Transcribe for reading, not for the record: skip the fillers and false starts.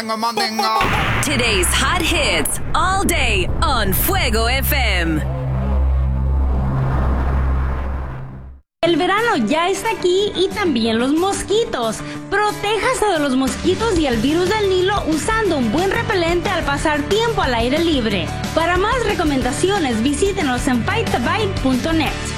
Today's hot hits all day on Fuego FM. El verano ya está aquí y también los mosquitos. Protéjase de los mosquitos y el virus del Nilo usando un buen repelente al pasar tiempo al aire libre. Para más recomendaciones, visítenos en fightthabite.net.